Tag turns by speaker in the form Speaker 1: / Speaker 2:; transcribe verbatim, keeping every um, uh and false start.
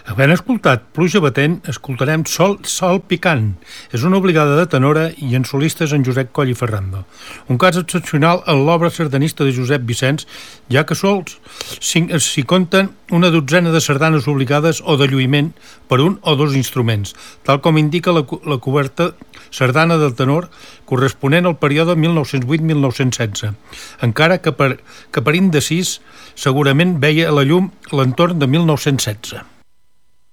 Speaker 1: Havent escoltat Pluja batent, escoltarem Sol, Sol picant. És una obligada de tenora i en solistes en Josep Coll i Ferrando. Un cas excepcional en l'obra sardanista de Josep Vicenç, ja que sols s'hi compten una dotzena de sardanes obligades o de lluïment per un o dos instruments, tal com indica la, la coberta sardana del tenor corresponent al període mil nou-cents vuit a mil nou-cents setze, encara que per, que per indecis segurament veia a la llum l'entorn de mil nou-cents setze.